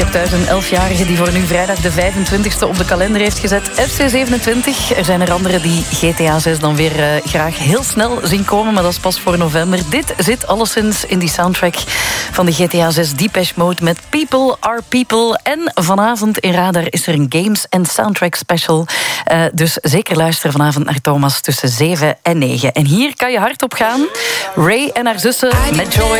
heb thuis een 11-jarige die voor nu vrijdag de 25e op de kalender heeft gezet. FC27. Er zijn er anderen die GTA 6 dan weer graag heel snel zien komen, maar dat is pas voor november. Dit zit alleszins in die soundtrack van de GTA 6 Depeche Mode met People Are People. En vanavond in Radar is er een Games and Soundtrack special. Dus zeker luisteren vanavond naar Thomas tussen 7 en 9. En hier kan je hard op gaan. Ray en haar zussen met Joy.